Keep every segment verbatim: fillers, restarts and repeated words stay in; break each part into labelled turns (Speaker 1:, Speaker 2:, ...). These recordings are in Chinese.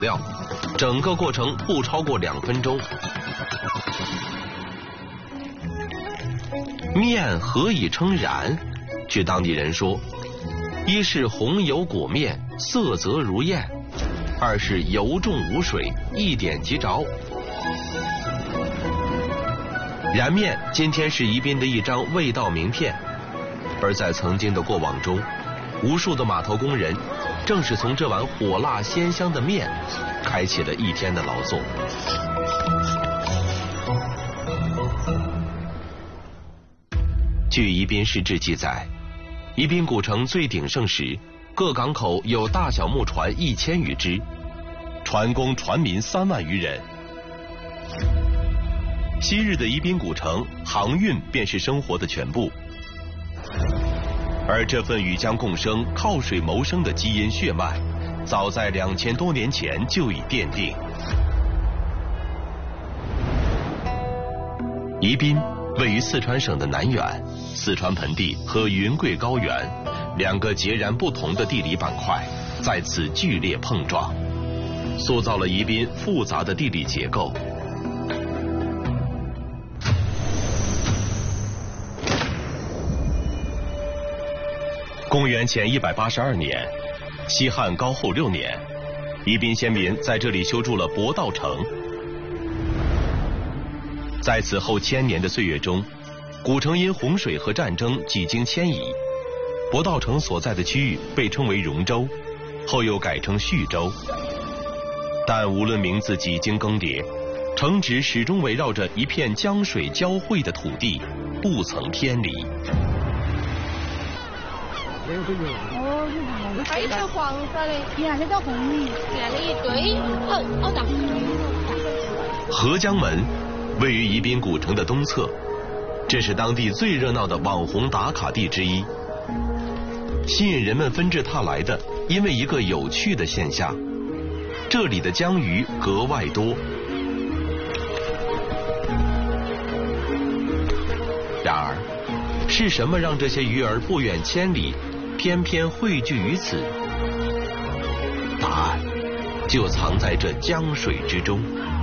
Speaker 1: 料，整个过程不超过两分钟。面何以称燃？据当地人说，一是红油裹面，色泽如焰；二是油重无水，一点即着。燃面今天是宜宾的一张味道名片，而在曾经的过往中，无数的码头工人正是从这碗火辣鲜香的面开启了一天的劳作。据宜宾市志记载，宜宾古城最鼎盛时，各港口有大小木船一千余只，船工船民三万余人。昔日的宜宾古城，航运便是生活的全部，而这份与江共生、靠水谋生的基因血脉，早在两千多年前就已奠定。宜宾位于四川省的南缘，四川盆地和云贵高原两个截然不同的地理板块在此剧烈碰撞，塑造了宜宾复杂的地理结构。公元前一百八十二年，西汉高后六年，宜宾先民在这里修筑了博道城。在此后千年的岁月中，古城因洪水和战争几经迁移，博道城所在的区域被称为荣州，后又改称叙州。但无论名字几经更迭，城址始终围绕着一片江水交汇的土地，不曾偏离。
Speaker 2: 哦，还有条黄色的，你看那条红米，来了一堆，好好大。
Speaker 1: 合江门位于宜宾古城的东侧，这是当地最热闹的网红打卡地之一。吸引人们纷至沓来的，因为一个有趣的现象，这里的江鱼格外多。然而，是什么让这些鱼儿不远千里，偏偏汇聚于此？答案就藏在这江水之中。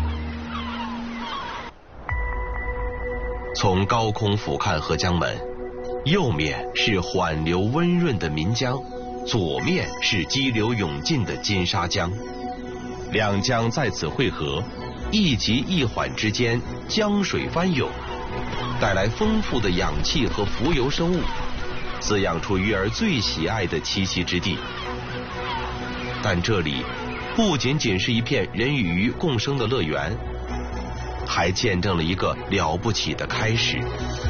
Speaker 1: 从高空俯瞰合江门，右面是缓流温润的岷江，左面是激流勇进的金沙江。两江在此汇合，一急一缓之间，江水翻涌，带来丰富的氧气和浮游生物，滋养出鱼儿最喜爱的栖息之地。但这里不仅仅是一片人与鱼共生的乐园，还见证了一个了不起的开始。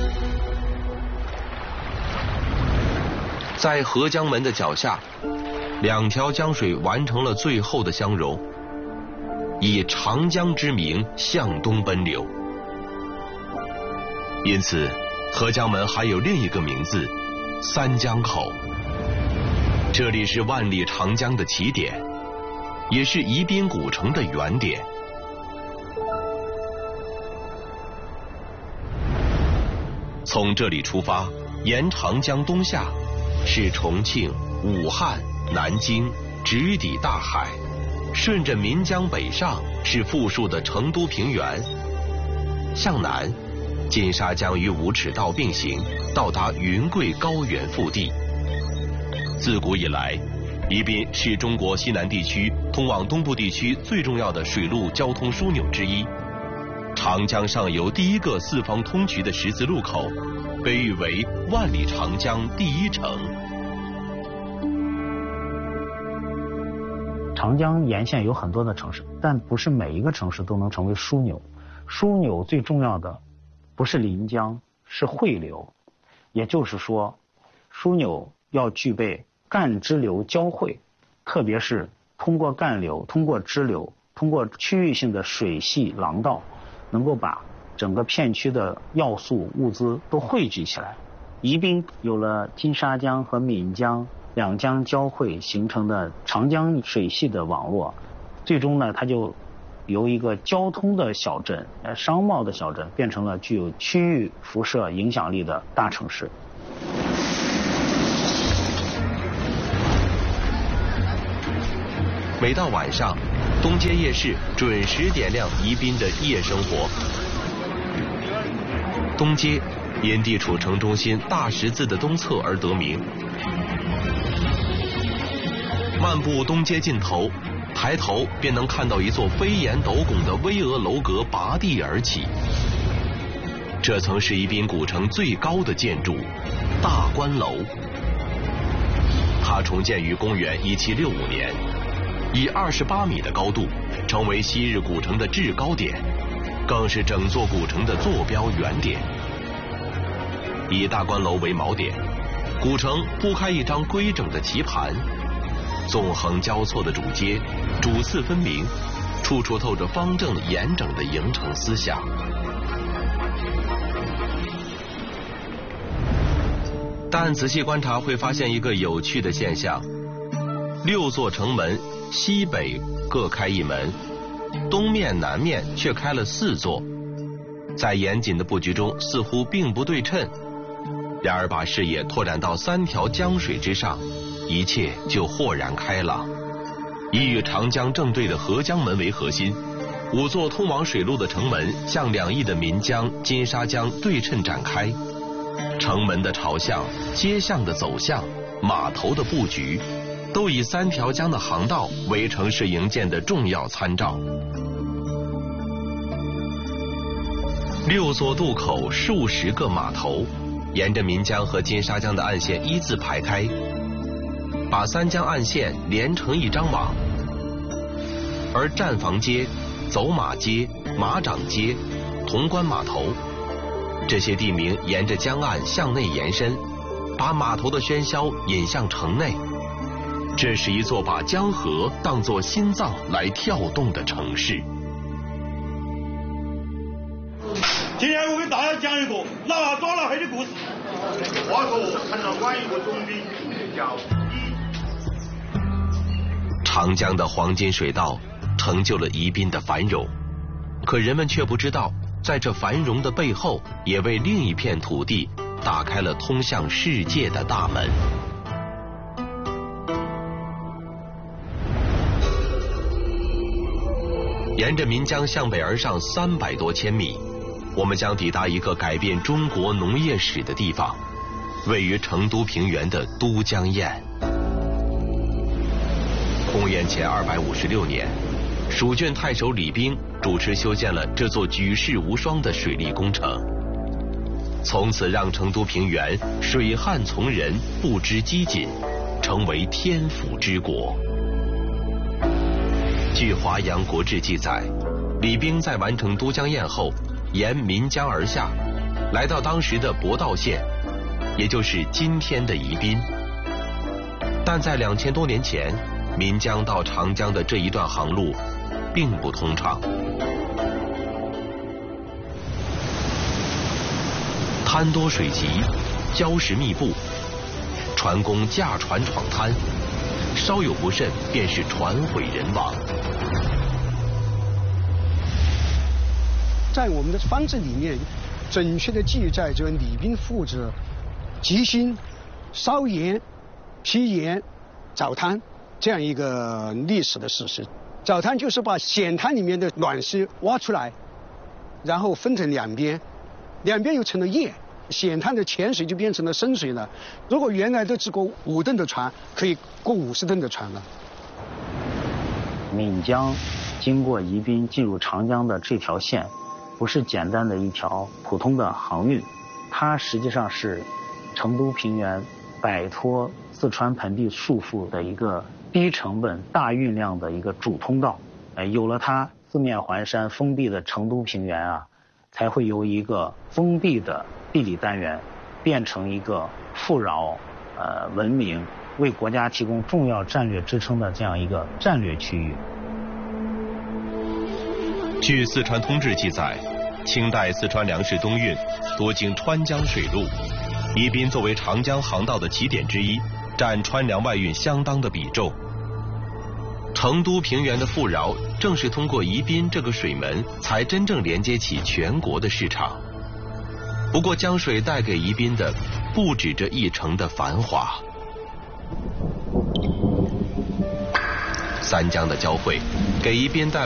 Speaker 1: 在合江门的脚下，两条江水完成了最后的相融，以长江之名向东奔流。因此，合江门还有另一个名字——三江口。这里是万里长江的起点，也是宜宾古城的原点。从这里出发，沿长江东下，是重庆、武汉、南京，直抵大海；顺着岷江北上，是富庶的成都平原。向南，金沙江与武齿道并行，到达云贵高原腹地。自古以来，宜宾是中国西南地区通往东部地区最重要的水陆交通枢纽之一。长江上游第一个四方通衢的十字路口，被誉为万里长江第一城。
Speaker 3: 长江沿线有很多的城市，但不是每一个城市都能成为枢纽。枢纽最重要的不是临江，是汇流。也就是说，枢纽要具备干支流交汇，特别是通过干流、通过支流、通过区域性的水系廊道，能够把整个片区的要素物资都汇聚起来。宜宾有了金沙江和岷江两江交汇形成的长江水系的网络，最终呢，它就由一个交通的小镇、商贸的小镇，变成了具有区域辐射影响力的大城市。
Speaker 1: 每到晚上， 东街夜市准时点亮宜宾的夜生活。东街因地处城中心大十字的东侧而得名。漫步东街尽头，抬头便能看到一座飞檐斗拱的巍峨楼阁拔地而起。这曾是宜宾古城最高的建筑——大观楼。它重建于公元一七六五年，以二十八米的高度，成为昔日古城的制高点，更是整座古城的坐标原点。以大观楼为锚点，古城铺开一张规整的棋盘，纵横交错的主街，主次分明，处处透着方正严整的营城思想。但仔细观察会发现一个有趣的现象：六座城门西北各开一门，东面南面却开了四座，在严谨的布局中似乎并不对称。然而把视野拓展到三条江水之上，一切就豁然开朗。以与长江正对的合江门为核心，五座通往水路的城门向两翼的岷江、金沙江对称展开。城门的朝向、街巷的走向、码头的布局，都以三条江的航道为城市营建的重要参照。六座渡口，数十个码头，沿着岷江和金沙江的岸线一字排开，把三江岸线连成一张网。而站房街、走马街、马掌街、潼关码头，这些地名沿着江岸向内延伸，把码头的喧嚣引向城内。这是一座把江河当作心脏来跳动的城市。
Speaker 4: 今天我给大家讲一个拿抓了黑的故事。话说陈老官有个总兵叫伊。
Speaker 1: 长江的黄金水道成就了宜宾的繁荣，可人们却不知道，在这繁荣的背后，也为另一片土地打开了通向世界的大门。沿着岷江向北而上三百多千米，我们将抵达一个改变中国农业史的地方，位于成都平原的都江堰。公元前二百五十六年，蜀郡太守李冰主持修建了这座举世无双的水利工程，从此让成都平原水旱从人，不知饥馑，成为天府之国。据《华阳国志》记载，李冰在完成都江堰后，沿岷江而下，来到当时的博道县，也就是今天的宜宾。但在两千多年前，岷江到长江的这一段航路并不通畅，滩多水急，礁石密布，船工驾船闯滩，稍有不慎便是船毁人亡。
Speaker 5: 在我们的方志里面，准确的记载着李冰负责集兴、烧盐、批盐、凿滩这样一个历史的事实。凿滩就是把险滩里面的卵石挖出来，然后分成两边，两边又成了堰，险滩的浅水就变成了深水了。如果原来的只过五吨的船，可以过五十吨的船了。
Speaker 3: 岷江经过宜宾进入长江的这条线，不是简单的一条普通的航运，它实际上是成都平原摆脱四川盆地束缚的一个低成本大运量的一个主通道。呃，有了它，四面环山封闭的成都平原啊，才会由一个封闭的地理单元变成一个富饶、呃文明、为国家提供重要战略支撑的这样一个战略区域。
Speaker 1: 据《四川通志》记载，清代四川粮食东运多经川江水路，宜宾作为长江航道的起点之一，占川粮外运相当的比重。成都平原的富饶，正是通过宜宾这个水门，才真正连接起全国的市场。不过江水带给宜宾的，不止这一城的繁华。三江的交汇， 给一边带来